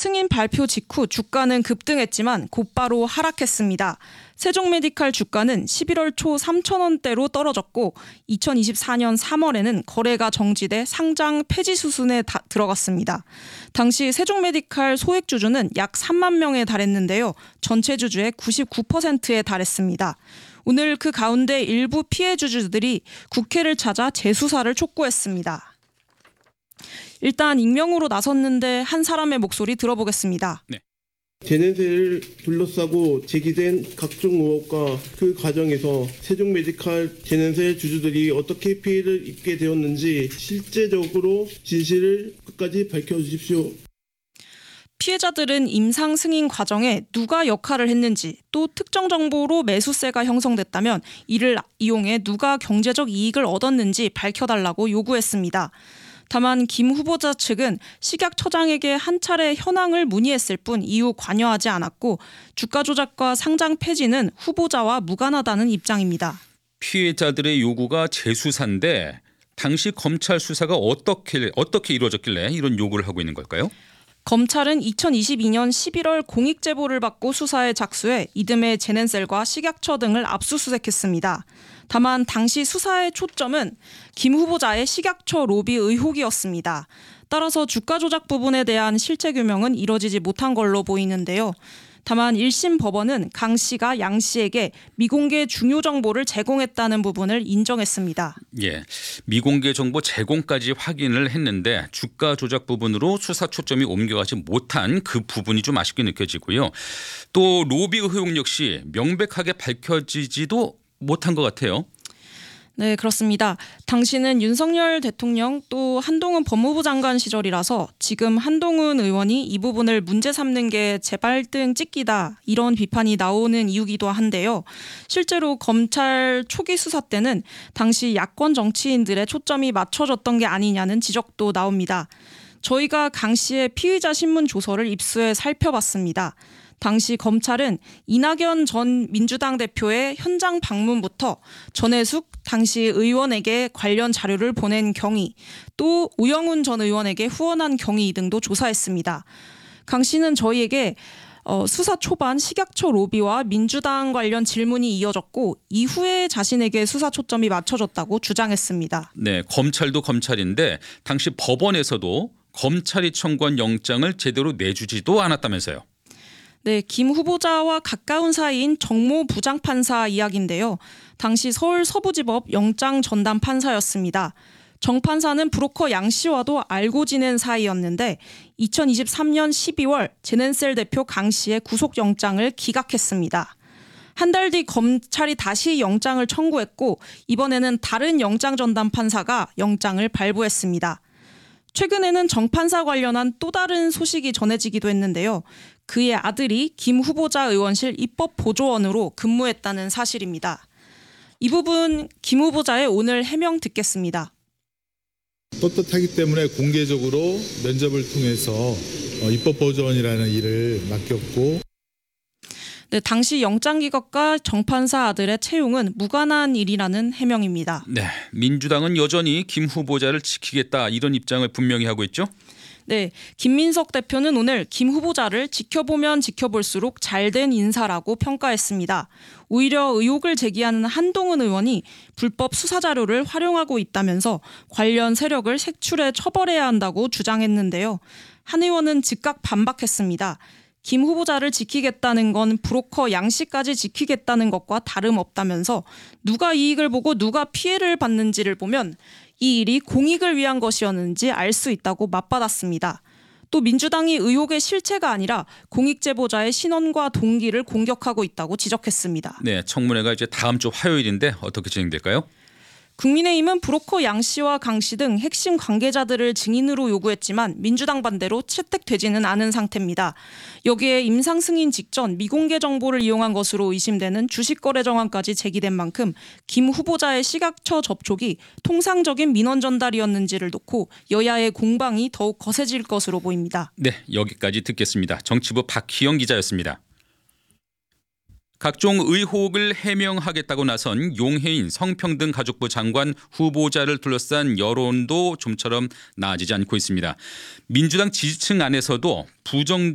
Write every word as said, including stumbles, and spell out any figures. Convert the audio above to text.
승인 발표 직후 주가는 급등했지만 곧바로 하락했습니다. 세종메디칼 주가는 십일월 초 삼천 원대로 떨어졌고 이천이십사년 삼월에는 거래가 정지돼 상장 폐지 수순에 다, 들어갔습니다. 당시 세종메디칼 소액 주주는 약 삼만 명에 달했는데요. 전체 주주의 구십구 퍼센트에 달했습니다. 오늘 그 가운데 일부 피해 주주들이 국회를 찾아 재수사를 촉구했습니다. 일단 익명으로 나섰는데 한 사람의 목소리 들어보겠습니다. 네. 제네셀을 둘러싸고 제기된 각종 의혹과 그 과정에서 세종메디칼 제네셀 주주들이 어떻게 피해를 입게 되었는지 실제적으로 진실을 끝까지 밝혀주십시오. 피해자들은 임상 승인 과정에 누가 역할을 했는지, 또 특정 정보로 매수세가 형성됐다면 이를 이용해 누가 경제적 이익을 얻었는지 밝혀달라고 요구했습니다. 다만 김 후보자 측은 식약처장에게 한 차례 현황을 문의했을 뿐 이후 관여하지 않았고 주가 조작과 상장 폐지는 후보자와 무관하다는 입장입니다. 피해자들의 요구가 재수사인데 당시 검찰 수사가 어떻게 어떻게 이루어졌길래 이런 요구를 하고 있는 걸까요? 검찰은 이천이십이년 십일월 공익 제보를 받고 수사에 작수해 이듬해 제넨셀과 식약처 등을 압수수색했습니다. 다만 당시 수사의 초점은 김 후보자의 식약처 로비 의혹이었습니다. 따라서 주가 조작 부분에 대한 실체 규명은 이뤄지지 못한 걸로 보이는데요. 다만 일 심 법원은 강 씨가 양 씨에게 미공개 중요 정보를 제공했다는 부분을 인정했습니다. 예, 미공개 정보 제공까지 확인을 했는데 주가 조작 부분으로 수사 초점이 옮겨가지 못한 그 부분이 좀 아쉽게 느껴지고요. 또 로비 의혹 역시 명백하게 밝혀지지도 못한 것 같아요. 네, 그렇습니다. 당시는 윤석열 대통령 또 한동훈 법무부 장관 시절이라서 지금 한동훈 의원이 이 부분을 문제 삼는 게 재발등 찍기다 이런 비판이 나오는 이유기도 한데요. 실제로 검찰 초기 수사 때는 당시 야권 정치인들의 초점이 맞춰졌던 게 아니냐는 지적도 나옵니다. 저희가 강 씨의 피의자 신문 조서를 입수해 살펴봤습니다. 당시 검찰은 이낙연 전 민주당 대표의 현장 방문부터 전해숙 당시 의원에게 관련 자료를 보낸 경위, 또 오영훈 전 의원에게 후원한 경위 등도 조사했습니다. 강 씨는 저희에게 어, 수사 초반 식약처 로비와 민주당 관련 질문이 이어졌고 이후에 자신에게 수사 초점이 맞춰졌다고 주장했습니다. 네, 검찰도 검찰인데 당시 법원에서도 검찰이 청구한 영장을 제대로 내주지도 않았다면서요. 네, 김 후보자와 가까운 사이인 정모 부장판사 이야기인데요. 당시 서울 서부지법 영장 전담 판사였습니다. 정 판사는 브로커 양 씨와도 알고 지낸 사이였는데 이천이십삼년 십이월 제넨셀 대표 강 씨의 구속영장을 기각했습니다. 한 달 뒤 검찰이 다시 영장을 청구했고 이번에는 다른 영장 전담 판사가 영장을 발부했습니다. 최근에는 정 판사 관련한 또 다른 소식이 전해지기도 했는데요. 그의 아들이 김 후보자 의원실 입법보조원으로 근무했다는 사실입니다. 이 부분 김 후보자의 오늘 해명 듣겠습니다. 떳떳하기 때문에 공개적으로 면접을 통해서 입법보조원이라는 일을 맡겼고 네, 당시 영장 기각과 정 판사 아들의 채용은 무관한 일이라는 해명입니다. 네, 민주당은 여전히 김 후보자를 지키겠다 이런 입장을 분명히 하고 있죠. 네, 김민석 대표는 오늘 김 후보자를 지켜보면 지켜볼수록 잘된 인사라고 평가했습니다. 오히려 의혹을 제기하는 한동훈 의원이 불법 수사 자료를 활용하고 있다면서 관련 세력을 색출해 처벌해야 한다고 주장했는데요. 한 의원은 즉각 반박했습니다. 김 후보자를 지키겠다는 건 브로커 양 씨까지 지키겠다는 것과 다름없다면서 누가 이익을 보고 누가 피해를 받는지를 보면 이 일이 공익을 위한 것이었는지 알 수 있다고 맞받았습니다. 또 민주당이 의혹의 실체가 아니라 공익 제보자의 신원과 동기를 공격하고 있다고 지적했습니다. 네, 청문회가 이제 다음 주 화요일인데 어떻게 진행될까요? 국민의힘은 브로커 양 씨와 강 씨 등 핵심 관계자들을 증인으로 요구했지만 민주당 반대로 채택되지는 않은 상태입니다. 여기에 임상 승인 직전 미공개 정보를 이용한 것으로 의심되는 주식거래 정황까지 제기된 만큼 김 후보자의 식약처 접촉이 통상적인 민원 전달이었는지를 놓고 여야의 공방이 더욱 거세질 것으로 보입니다. 네, 여기까지 듣겠습니다. 정치부 박희영 기자였습니다. 각종 의혹을 해명하겠다고 나선 용해인 성평등 가족부 장관 후보자를 둘러싼 여론도 좀처럼 나아지지 않고 있습니다. 민주당 지지층 안에서도 부정